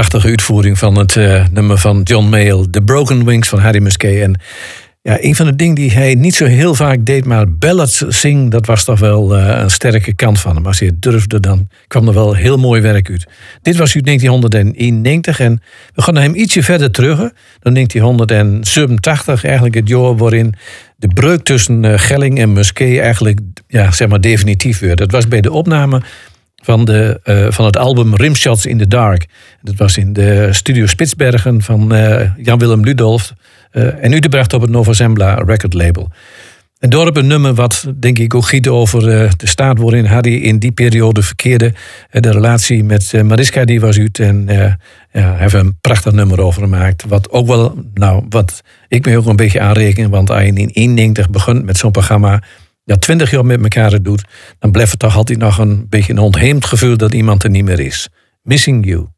prachtige uitvoering van het nummer van John Mayall, The Broken Wings van Harry Musquet. En ja, een van de dingen die hij niet zo heel vaak deed, maar ballads zingen, dat was toch wel een sterke kant van hem. Als hij het durfde, dan kwam er wel heel mooi werk uit. Dit was uit 1991 en we gaan naar hem ietsje verder terug. Dan 1987, eigenlijk het jaar waarin de breuk tussen Gelling en Musquet eigenlijk definitief werd. Dat was bij de opname van het album Rimshots in the Dark. Dat was in de studio Spitsbergen van Jan-Willem Ludolf. En uitgebracht op het Nova Zembla record label. En door op een nummer wat denk ik ook giet over de staat waarin Harry in die periode verkeerde. De relatie met Mariska die was uit. En heeft een prachtig nummer over gemaakt. Wat ook wel, wat ik me ook een beetje aanreken. Want als je in 91 begint met zo'n programma, dat 20 jaar met elkaar doet, dan blijft het toch altijd nog een beetje een ontheemd gevoel dat iemand er niet meer is. Missing You.